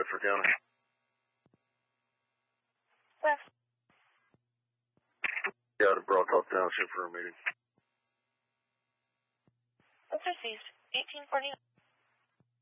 Bedford County. West. Yeah, to Broadtop Township for a meeting. That's received. 1849.